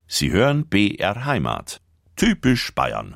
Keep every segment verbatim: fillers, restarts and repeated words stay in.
Sie hören B R Heimat. Typisch Bayern.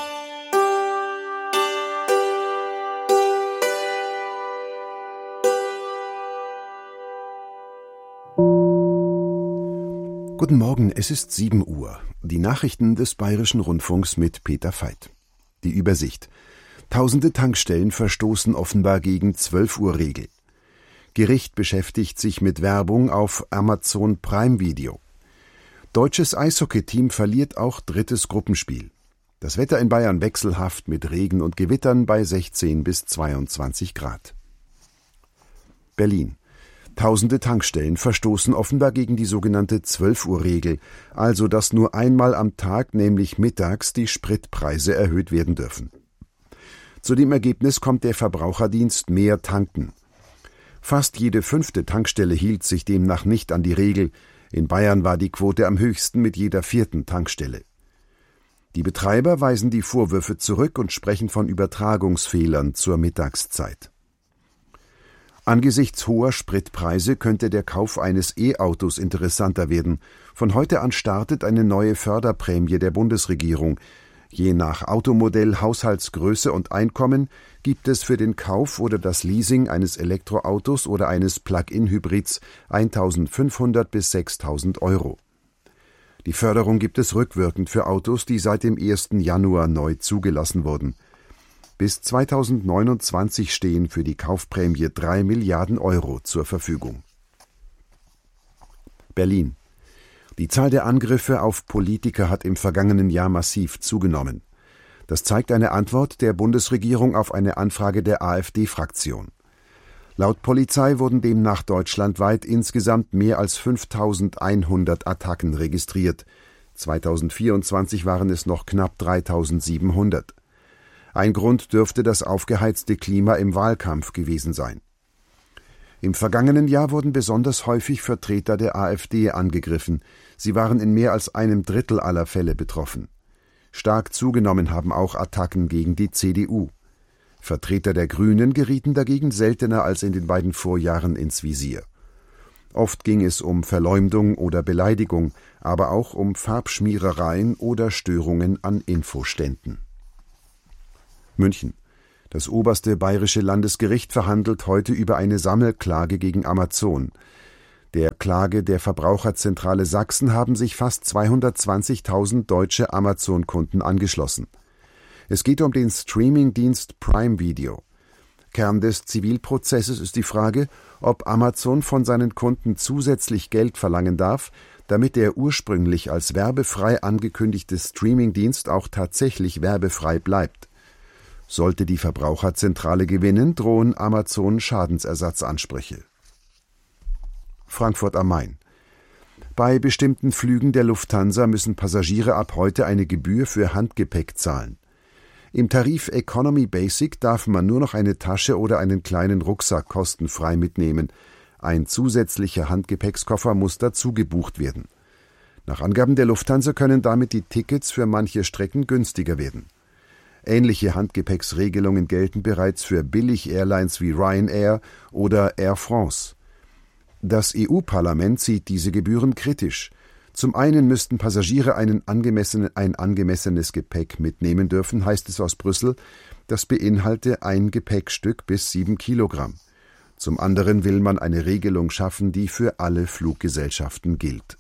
Guten Morgen, es ist sieben Uhr. Die Nachrichten des Bayerischen Rundfunks mit Peter Veit. Die Übersicht. Tausende Tankstellen verstoßen offenbar gegen zwölf Uhr Regel. Gericht beschäftigt sich mit Werbung auf Amazon Prime Video. Deutsches Eishockey-Team verliert auch drittes Gruppenspiel. Das Wetter in Bayern wechselhaft mit Regen und Gewittern bei sechzehn bis zweiundzwanzig Grad. Berlin. Tausende Tankstellen verstoßen offenbar gegen die sogenannte zwölf Uhr Regel, also dass nur einmal am Tag, nämlich mittags, die Spritpreise erhöht werden dürfen. Zu dem Ergebnis kommt der Verbraucherdienst Mehr Tanken. Fast jede fünfte Tankstelle hielt sich demnach nicht an die Regel. In Bayern war die Quote am höchsten mit jeder vierten Tankstelle. Die Betreiber weisen die Vorwürfe zurück und sprechen von Übertragungsfehlern zur Mittagszeit. Angesichts hoher Spritpreise könnte der Kauf eines E-Autos interessanter werden. Von heute an startet eine neue Förderprämie der Bundesregierung. Je nach Automodell, Haushaltsgröße und Einkommen gibt es für den Kauf oder das Leasing eines Elektroautos oder eines Plug-in-Hybrids eintausendfünfhundert bis sechstausend Euro. Die Förderung gibt es rückwirkend für Autos, die seit dem ersten Januar neu zugelassen wurden. Bis zweitausendneunundzwanzig stehen für die Kaufprämie drei Milliarden Euro zur Verfügung. Berlin. Die Zahl der Angriffe auf Politiker hat im vergangenen Jahr massiv zugenommen. Das zeigt eine Antwort der Bundesregierung auf eine Anfrage der AfD-Fraktion. Laut Polizei wurden demnach deutschlandweit insgesamt mehr als fünftausendeinhundert Attacken registriert. zweitausendvierundzwanzig waren es noch knapp dreitausendsiebenhundert. Ein Grund dürfte das aufgeheizte Klima im Wahlkampf gewesen sein. Im vergangenen Jahr wurden besonders häufig Vertreter der AfD angegriffen. Sie waren in mehr als einem Drittel aller Fälle betroffen. Stark zugenommen haben auch Attacken gegen die C D U. Vertreter der Grünen gerieten dagegen seltener als in den beiden Vorjahren ins Visier. Oft ging es um Verleumdung oder Beleidigung, aber auch um Farbschmierereien oder Störungen an Infoständen. München. Das oberste bayerische Landesgericht verhandelt heute über eine Sammelklage gegen Amazon. Der Klage der Verbraucherzentrale Sachsen haben sich fast zweihundertzwanzigtausend deutsche Amazon-Kunden angeschlossen. Es geht um den Streaming-Dienst Prime Video. Kern des Zivilprozesses ist die Frage, ob Amazon von seinen Kunden zusätzlich Geld verlangen darf, damit der ursprünglich als werbefrei angekündigte Streaming-Dienst auch tatsächlich werbefrei bleibt. Sollte die Verbraucherzentrale gewinnen, drohen Amazon Schadensersatzansprüche. Frankfurt am Main. Bei bestimmten Flügen der Lufthansa müssen Passagiere ab heute eine Gebühr für Handgepäck zahlen. Im Tarif Economy Basic darf man nur noch eine Tasche oder einen kleinen Rucksack kostenfrei mitnehmen. Ein zusätzlicher Handgepäckskoffer muss dazu gebucht werden. Nach Angaben der Lufthansa können damit die Tickets für manche Strecken günstiger werden. Ähnliche Handgepäcksregelungen gelten bereits für Billig-Airlines wie Ryanair oder Air France. Das E U-Parlament sieht diese Gebühren kritisch. Zum einen müssten Passagiere einen angemessenen, ein angemessenes Gepäck mitnehmen dürfen, heißt es aus Brüssel. Das beinhalte ein Gepäckstück bis sieben Kilogramm. Zum anderen will man eine Regelung schaffen, die für alle Fluggesellschaften gilt.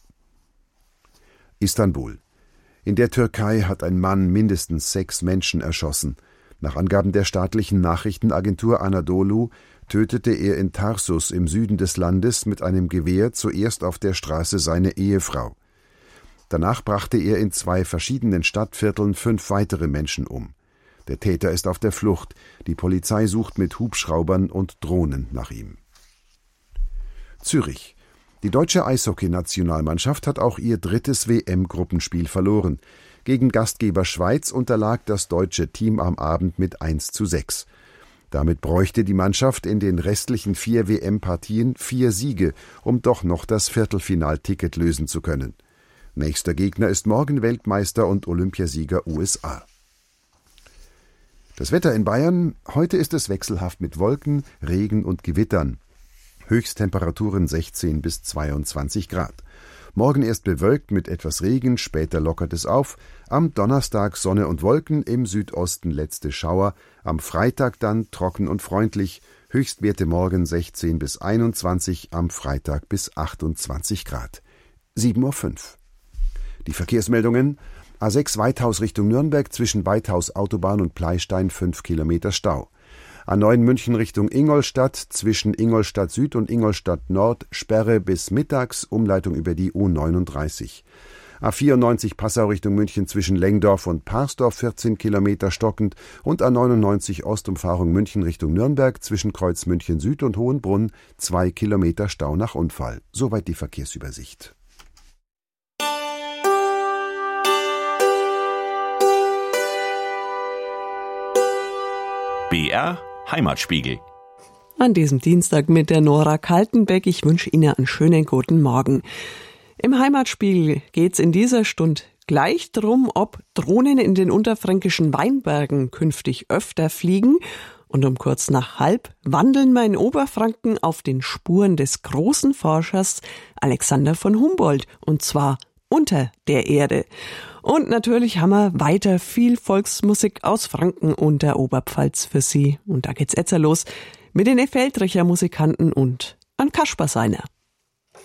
Istanbul. In der Türkei hat ein Mann mindestens sechs Menschen erschossen. Nach Angaben der staatlichen Nachrichtenagentur Anadolu tötete er in Tarsus im Süden des Landes mit einem Gewehr zuerst auf der Straße seine Ehefrau. Danach brachte er in zwei verschiedenen Stadtvierteln fünf weitere Menschen um. Der Täter ist auf der Flucht. Die Polizei sucht mit Hubschraubern und Drohnen nach ihm. Zürich. Die deutsche Eishockey-Nationalmannschaft hat auch ihr drittes W M-Gruppenspiel verloren. Gegen Gastgeber Schweiz unterlag das deutsche Team am Abend mit eins zu sechs. Damit bräuchte die Mannschaft in den restlichen vier W M-Partien vier Siege, um doch noch das Viertelfinalticket lösen zu können. Nächster Gegner ist morgen Weltmeister und Olympiasieger U S A. Das Wetter in Bayern: Heute ist es wechselhaft mit Wolken, Regen und Gewittern. Höchsttemperaturen sechzehn bis zweiundzwanzig Grad. Morgen erst bewölkt mit etwas Regen, später lockert es auf. Am Donnerstag Sonne und Wolken, im Südosten letzte Schauer. Am Freitag dann trocken und freundlich. Höchstwerte morgen sechzehn bis einundzwanzig, am Freitag bis achtundzwanzig Grad. sieben Uhr fünf. Die Verkehrsmeldungen. A sechs Weithaus Richtung Nürnberg, zwischen Weithaus Autobahn und Pleistein fünf Kilometer Stau. A neun München Richtung Ingolstadt, zwischen Ingolstadt Süd und Ingolstadt Nord, Sperre bis mittags, Umleitung über die U neununddreißig. A vierundneunzig Passau Richtung München, zwischen Lengdorf und Parsdorf vierzehn Kilometer stockend, und A neunundneunzig Ostumfahrung München Richtung Nürnberg, zwischen Kreuz München Süd und Hohenbrunn zwei Kilometer Stau nach Unfall. Soweit die Verkehrsübersicht. B R Heimatspiegel. An diesem Dienstag mit der Nora Kaltenbeck. Ich wünsche Ihnen einen schönen guten Morgen. Im Heimatspiegel geht's in dieser Stunde gleich darum, ob Drohnen in den unterfränkischen Weinbergen künftig öfter fliegen. Und um kurz nach halb wandeln wir in Oberfranken auf den Spuren des großen Forschers Alexander von Humboldt. Und zwar unter der Erde. Und natürlich haben wir weiter viel Volksmusik aus Franken und der Oberpfalz für Sie. Und da geht's jetzt los mit den Feldricher Musikanten und an Kasper Seiner.